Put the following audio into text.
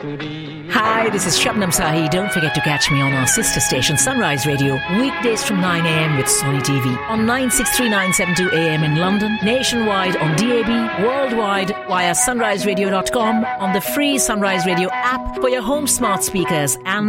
Hi, this is Shabnam Sahi. Don't forget to catch me on our sister station Sunrise Radio weekdays from 9 a.m. with Sony TV on 963972 AM in London, nationwide on DAB, worldwide via sunriseradio.com, on the free Sunrise Radio app for your home smart speakers and